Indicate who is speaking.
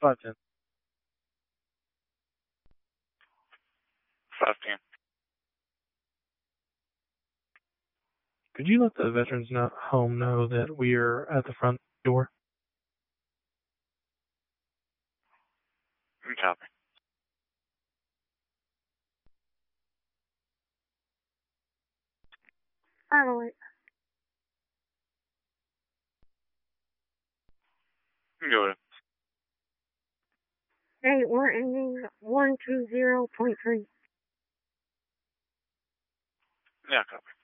Speaker 1: 510.
Speaker 2: 510.
Speaker 1: Could you let the veterans home know that we are at the front door?
Speaker 2: Copy.
Speaker 3: Finally.
Speaker 2: Go ahead.
Speaker 3: Hey, we're ending 120.3.
Speaker 2: Yeah, copy.